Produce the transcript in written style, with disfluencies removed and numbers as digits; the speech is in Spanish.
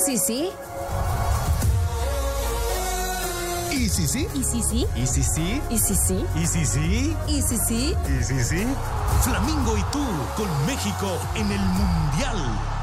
Sí, sí. ¿Y si sí? ¿Y sí, sí? ¿Y si sí? ¿Y sí, sí? ¿Y si sí? ¿Y sí, sí? ¿Y si sí? Flamingo y tú con México en el Mundial.